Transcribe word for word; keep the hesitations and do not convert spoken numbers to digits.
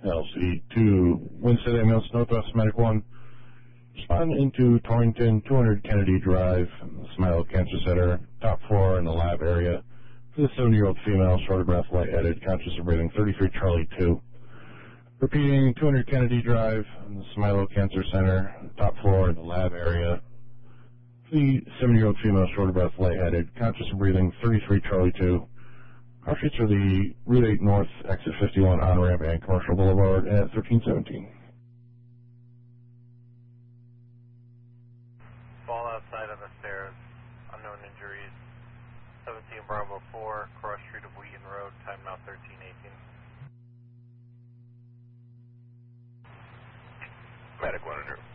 L C two, Winston Ambulance Northwest Medic one. Respond into Torrington, two hundred Kennedy Drive, Smile Cancer Center, top floor in the lab area. For the seventy-year-old female, short of breath, lightheaded, conscious of breathing, thirty-three Charlie two. Repeating, two hundred Kennedy Drive, the Smilo Cancer Center, top floor in the lab area. For the seventy-year-old female, short of breath, lightheaded, conscious of breathing, thirty-three Charlie two. Our streets are the Route eight North, exit fifty-one on-ramp and Commercial Boulevard at thirteen seventeen. Fall outside on the stairs, unknown injuries, seventeen Bravo four, cross street of Wheaton Road, time now thirteen eighteen. Medic one hundred.